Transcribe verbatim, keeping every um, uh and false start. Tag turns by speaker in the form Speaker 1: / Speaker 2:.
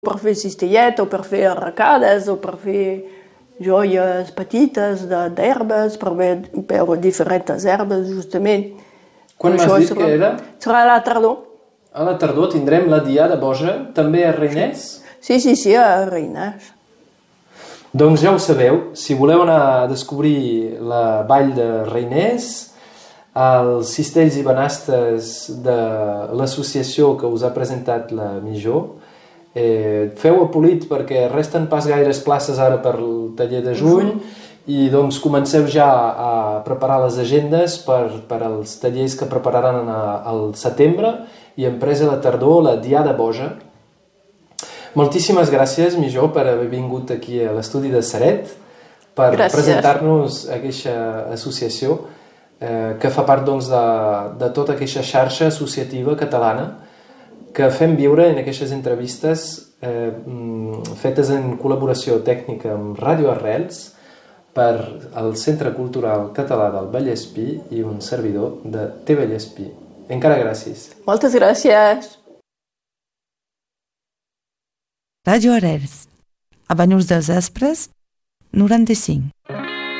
Speaker 1: per fer cistellet o per fer arracades o per fer joies petites d'herbes, per veure diferents herbes, justament.
Speaker 2: Quan m'has dit que era?
Speaker 1: Serà a la tardor.
Speaker 2: A la tardor tindrem la Diada Boja, també a Reiners?
Speaker 1: Sí, sí, sí, a Reiners.
Speaker 2: Doncs ja ho sabeu, si voleu anar a descobrir la vall de Reiners, els cistells i banastes de l'associació que us ha presentat la Mijó, Eh, feu a Polit perquè resten pas gaires places ara per el taller de juny i doncs comenceu ja a preparar les agendes per, per als tallers que prepararan a, al setembre i en presa de tardor la Diada Boja. Moltíssimes gràcies, Mijó, per haver vingut aquí a l'estudi de Ceret per presentar-nos aquesta associació eh, que fa part doncs, de, de tota aquesta xarxa associativa catalana que fem viure en aquestes entrevistes eh, fetes en col·laboració tècnica amb Ràdio Arrels per al Centre Cultural Català del Vallespir i un servidor de T Vallespir. Encara gràcies.
Speaker 1: Moltes gràcies.
Speaker 3: Ràdio Arrels, a Banyuls dels Aspres, noranta-cinc.